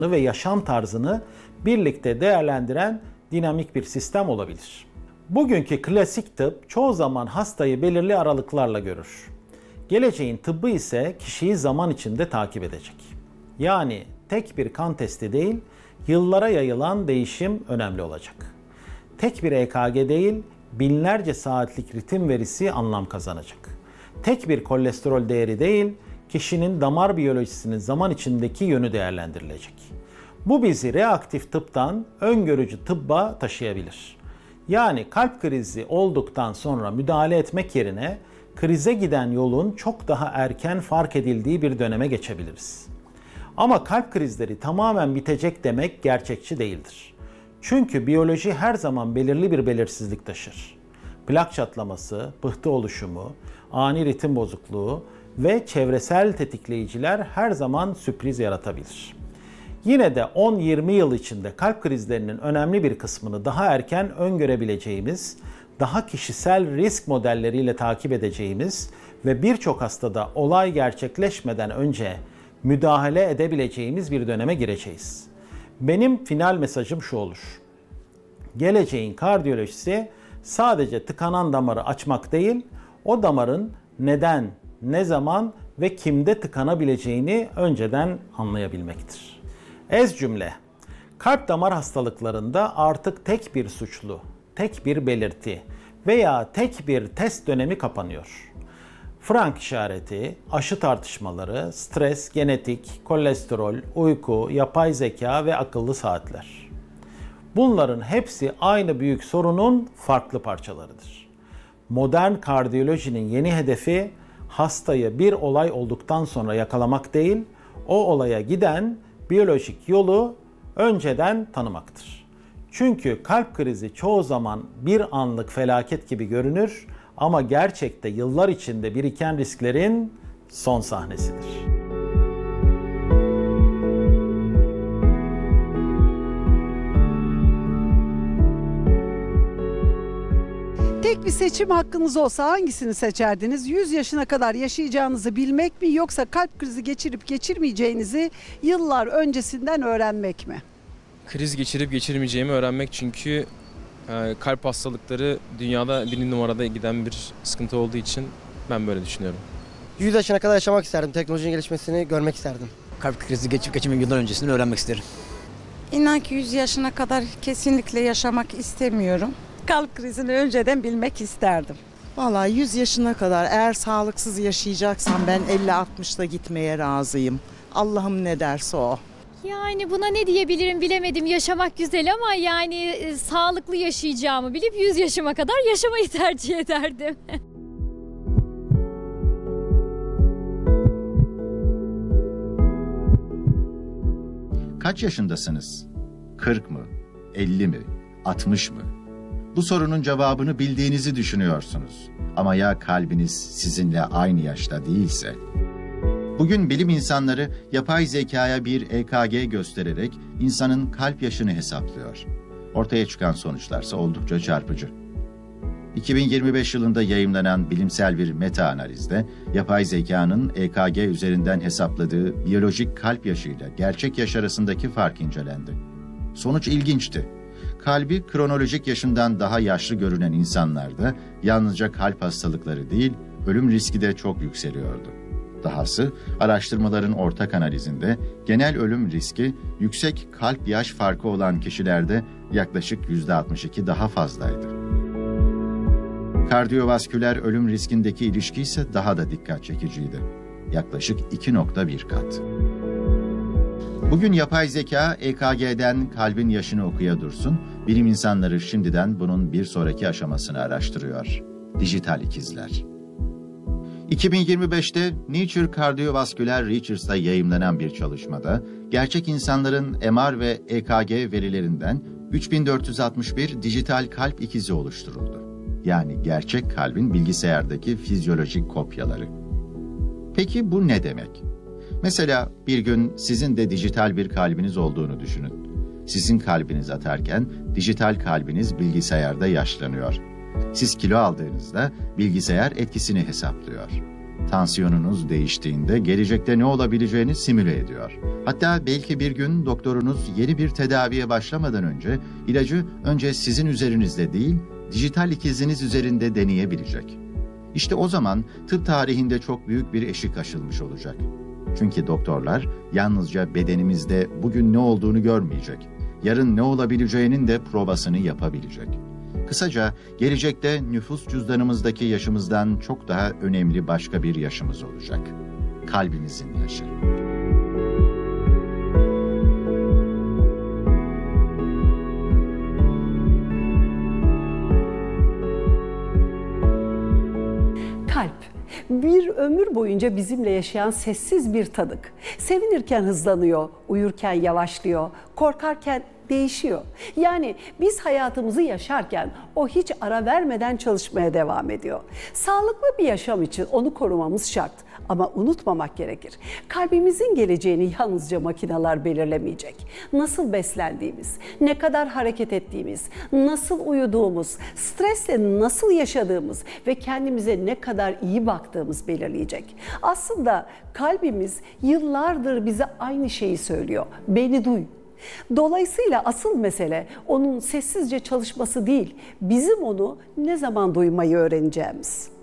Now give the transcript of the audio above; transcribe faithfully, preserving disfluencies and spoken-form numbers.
ve yaşam tarzını birlikte değerlendiren dinamik bir sistem olabilir. Bugünkü klasik tıp çoğu zaman hastayı belirli aralıklarla görür. Geleceğin tıbbı ise kişiyi zaman içinde takip edecek. Yani tek bir kan testi değil, yıllara yayılan değişim önemli olacak. Tek bir E K G değil, binlerce saatlik ritim verisi anlam kazanacak. Tek bir kolesterol değeri değil, kişinin damar biyolojisinin zaman içindeki yönü değerlendirilecek. Bu bizi reaktif tıptan öngörücü tıbba taşıyabilir. Yani kalp krizi olduktan sonra müdahale etmek yerine krize giden yolun çok daha erken fark edildiği bir döneme geçebiliriz. Ama kalp krizleri tamamen bitecek demek gerçekçi değildir. Çünkü biyoloji her zaman belirli bir belirsizlik taşır. Plak çatlaması, pıhtı oluşumu, ani ritim bozukluğu ve çevresel tetikleyiciler her zaman sürpriz yaratabilir. Yine de on yirmi yıl içinde kalp krizlerinin önemli bir kısmını daha erken öngörebileceğimiz, daha kişisel risk modelleriyle takip edeceğimiz ve birçok hastada olay gerçekleşmeden önce müdahale edebileceğimiz bir döneme gireceğiz. Benim final mesajım şu olur. Geleceğin kardiyolojisi sadece tıkanan damarı açmak değil, o damarın neden, ne zaman ve kimde tıkanabileceğini önceden anlayabilmektir. Ez cümle, kalp damar hastalıklarında artık tek bir suçlu, tek bir belirti veya tek bir test dönemi kapanıyor. Frank işareti, aşı tartışmaları, stres, genetik, kolesterol, uyku, yapay zeka ve akıllı saatler. Bunların hepsi aynı büyük sorunun farklı parçalarıdır. Modern kardiyolojinin yeni hedefi hastayı bir olay olduktan sonra yakalamak değil, o olaya giden biyolojik yolu önceden tanımaktır. Çünkü kalp krizi çoğu zaman bir anlık felaket gibi görünür ama gerçekte yıllar içinde biriken risklerin son sahnesidir. Tek bir seçim hakkınız olsa hangisini seçerdiniz? yüz yaşına kadar yaşayacağınızı bilmek mi yoksa kalp krizi geçirip geçirmeyeceğinizi yıllar öncesinden öğrenmek mi? Kriz geçirip geçirmeyeceğimi öğrenmek, çünkü e, kalp hastalıkları dünyada birinci numarada giden bir sıkıntı olduğu için ben böyle düşünüyorum. yüz yaşına kadar yaşamak isterdim. Teknolojinin gelişmesini görmek isterdim. Kalp krizi geçip geçirmeyeceğim yıllar öncesini öğrenmek isterim. İnan ki yüz yaşına kadar kesinlikle yaşamak istemiyorum. Kalp krizini önceden bilmek isterdim. Vallahi yüz yaşına kadar eğer sağlıksız yaşayacaksam ben elli altmışta gitmeye razıyım. Allah'ım ne derse o. Yani buna ne diyebilirim bilemedim. Yaşamak güzel ama yani e, sağlıklı yaşayacağımı bilip yüz yaşıma kadar yaşamayı tercih ederdim. Kaç yaşındasınız? kırk mı? elli mi? altmış mı? Bu sorunun cevabını bildiğinizi düşünüyorsunuz. Ama ya kalbiniz sizinle aynı yaşta değilse? Bugün bilim insanları yapay zekaya bir E K G göstererek insanın kalp yaşını hesaplıyor. Ortaya çıkan sonuçlarsa oldukça çarpıcı. iki bin yirmi beş yılında yayımlanan bilimsel bir meta-analizde yapay zekanın E K G üzerinden hesapladığı biyolojik kalp yaşıyla gerçek yaş arasındaki fark incelendi. Sonuç ilginçti. Kalbi kronolojik yaşından daha yaşlı görünen insanlarda yalnızca kalp hastalıkları değil, ölüm riski de çok yükseliyordu. Dahası araştırmaların ortak analizinde genel ölüm riski yüksek kalp yaş farkı olan kişilerde yaklaşık yüzde altmış iki daha fazlaydı. Kardiyovasküler ölüm riskindeki ilişki ise daha da dikkat çekiciydi. Yaklaşık iki nokta bir kat. Bugün yapay zeka E K G'den kalbin yaşını okuya dursun, bilim insanları şimdiden bunun bir sonraki aşamasını araştırıyor. Dijital ikizler. iki bin yirmi beşte Nature Cardiovascular Research'ta yayımlanan bir çalışmada, gerçek insanların M R ve E K G verilerinden üç bin dört yüz altmış bir dijital kalp ikizi oluşturuldu. Yani gerçek kalbin bilgisayardaki fizyolojik kopyaları. Peki bu ne demek? Mesela bir gün sizin de dijital bir kalbiniz olduğunu düşünün. Sizin kalbiniz atarken dijital kalbiniz bilgisayarda yaşlanıyor. Siz kilo aldığınızda bilgisayar etkisini hesaplıyor. Tansiyonunuz değiştiğinde gelecekte ne olabileceğini simüle ediyor. Hatta belki bir gün doktorunuz yeni bir tedaviye başlamadan önce ilacı önce sizin üzerinizde değil, dijital ikiziniz üzerinde deneyebilecek. İşte o zaman tıp tarihinde çok büyük bir eşik aşılmış olacak. Çünkü doktorlar yalnızca bedenimizde bugün ne olduğunu görmeyecek, yarın ne olabileceğinin de provasını yapabilecek. Kısaca gelecekte nüfus cüzdanımızdaki yaşımızdan çok daha önemli başka bir yaşımız olacak. Kalbimizin yaşı. Kalp, bir ömür boyunca bizimle yaşayan sessiz bir tanık. Sevinirken hızlanıyor, uyurken yavaşlıyor, korkarken değişiyor. Yani biz hayatımızı yaşarken o hiç ara vermeden çalışmaya devam ediyor. Sağlıklı bir yaşam için onu korumamız şart. Ama unutmamak gerekir. Kalbimizin geleceğini yalnızca makineler belirlemeyecek. Nasıl beslendiğimiz, ne kadar hareket ettiğimiz, nasıl uyuduğumuz, stresle nasıl yaşadığımız ve kendimize ne kadar iyi baktığımız belirleyecek. Aslında kalbimiz yıllardır bize aynı şeyi söylüyor. Beni duy. Dolayısıyla asıl mesele onun sessizce çalışması değil, bizim onu ne zaman duymayı öğreneceğimiz.